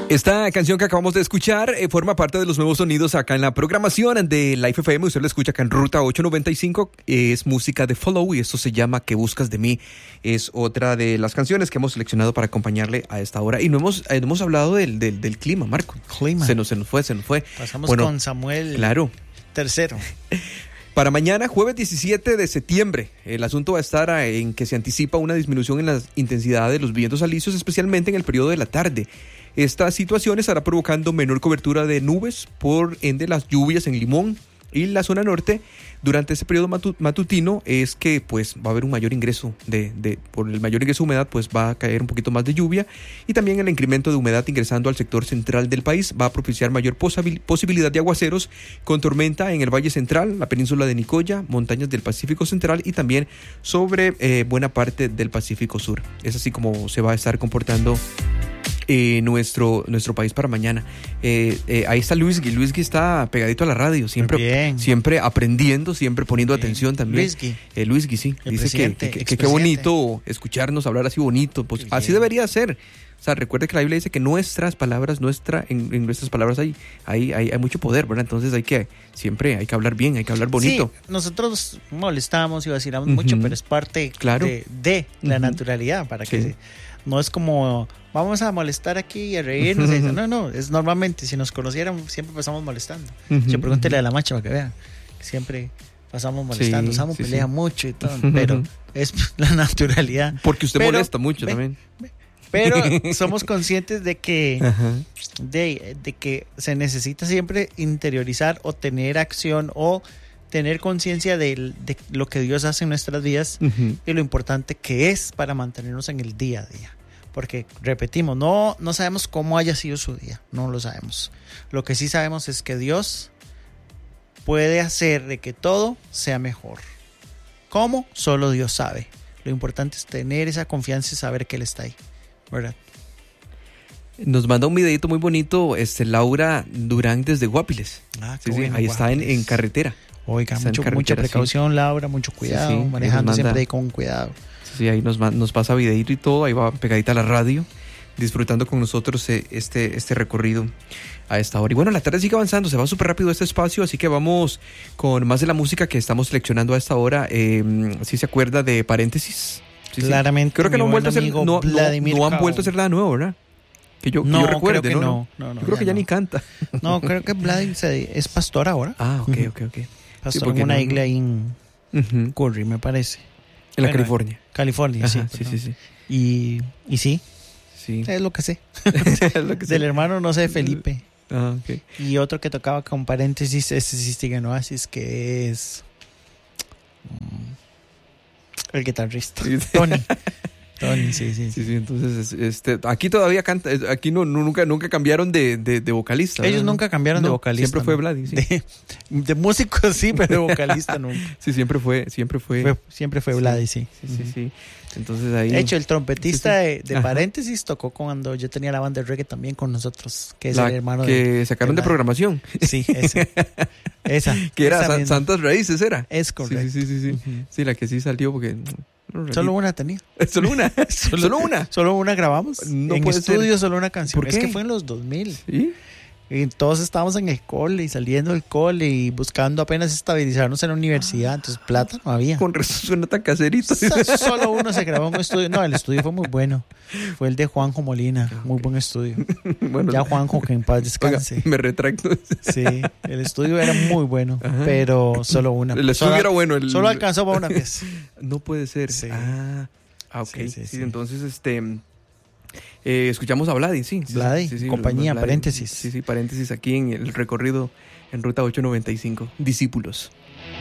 Esta canción que acabamos de escuchar forma parte de los nuevos sonidos acá en la programación de Life FM. Usted la escucha acá en Ruta 895. Es música de Follow y esto se llama ¿Qué buscas de mí? Es otra de las canciones que hemos seleccionado para acompañarle a esta hora. Y no hemos hablado del clima, Marco. Clima. Se nos fue. Pasamos con Samuel. Claro. Tercero. Para mañana, jueves 17 de septiembre, el asunto va a estar en que se anticipa una disminución en la intensidad de los vientos alisios, especialmente en el periodo de la tarde. Esta situación estará provocando menor cobertura de nubes, por ende las lluvias en Limón y la zona norte. Durante ese periodo matutino es que pues va a haber un mayor ingreso por el mayor ingreso de humedad, pues va a caer un poquito más de lluvia, y también el incremento de humedad ingresando al sector central del país va a propiciar mayor posibilidad de aguaceros con tormenta en el Valle Central, la península de Nicoya, montañas del Pacífico Central y también sobre buena parte del Pacífico Sur. Es así como se va a estar comportando nuestro país para mañana. Ahí está Luisgui. Luisgui está pegadito a la radio, siempre aprendiendo, siempre poniendo atención también. Luisgui, sí. Dice que qué bonito escucharnos hablar así bonito. Pues así debería ser. O sea, recuerde que la Biblia dice que en nuestras palabras hay mucho poder, ¿verdad? Entonces hay que hablar bien, hay que hablar bonito. Sí, nosotros molestamos y vacilamos mucho, pero es parte de la naturalidad, para que no es como vamos a molestar aquí y a reírnos. No, es normalmente, si nos conocieran, siempre pasamos molestando. Yo pregúntele a la macha para que vean. Siempre pasamos molestando, Samu pelea mucho y todo, pero es la naturalidad. Porque usted molesta mucho también. Pero somos conscientes de que de que se necesita siempre interiorizar o tener acción o tener conciencia de lo que Dios hace en nuestras vidas y lo importante que es para mantenernos en el día a día. Porque, repetimos, no sabemos cómo haya sido su día, no lo sabemos. Lo que sí sabemos es que Dios puede hacer de que todo sea mejor. ¿Cómo? Solo Dios sabe. Lo importante es tener esa confianza y saber que Él está ahí, ¿verdad? Nos manda un videito muy bonito Laura Durán desde Guapiles. Bueno, ahí está en carretera. Oiga, mucha precaución, sí. Laura, mucho cuidado, manejando siempre con cuidado. Sí, ahí nos pasa videito y todo, ahí va pegadita a la radio, disfrutando con nosotros este recorrido a esta hora. Y bueno, la tarde sigue avanzando, se va súper rápido este espacio, así que vamos con más de la música que estamos seleccionando a esta hora. ¿Sí se acuerda de Paréntesis? Sí, claramente. Creo que no han vuelto a hacer, no han vuelto a hacer nada nuevo, ¿verdad? Que yo recuerde, creo que no. Yo creo que ya ni canta. No, creo que Vlad es pastor ahora. Ah, ok. Pastor en una iglesia en Curry, me parece. En la California. California, sí. Y sí. Es lo que sé. Del hermano, no sé, Felipe. Ah, ok. Y otro que tocaba con Paréntesis, ese sí sigue en Oasis, que es el guitarrista. Tony, sí. Entonces, aquí todavía canta, aquí nunca cambiaron de vocalista. Ellos nunca cambiaron de vocalista. Siempre fue Vladi, sí. De músicos sí, pero de vocalista nunca. Sí, siempre fue Vladi, sí. Sí. Entonces ahí. De hecho, el trompetista de Paréntesis tocó cuando yo tenía la banda de reggae también con nosotros, que es el hermano que sacaron de programación. Sí, esa. Que era Santas Raíces, ¿era? Es correcto. Sí. Sí, la que sí salió porque solo una tenía. ¿Solo una? ¿Solo una? Solo una grabamos. No en estudio, solo una canción. ¿Por qué? Es que fue en los 2000. ¿Sí? Y todos estábamos en el cole y saliendo del cole y buscando apenas estabilizarnos en la universidad. Entonces, plata no había. Con razón suena tan caserito. Solo uno se grabó en un estudio. No, el estudio fue muy bueno. Fue el de Juanjo Molina. Muy buen estudio. Bueno, ya Juanjo, que en paz descanse. Oiga, me retracto. Sí, el estudio era muy bueno. Ajá. Pero solo una. El estudio era bueno. Solo alcanzó para una pieza. No puede ser. Sí. Ah, ok. Sí. Entonces, escuchamos a Vladi, sí. Vladi, compañía, Vladi. Paréntesis. Sí, Paréntesis aquí en el recorrido en Ruta 895. Discípulos.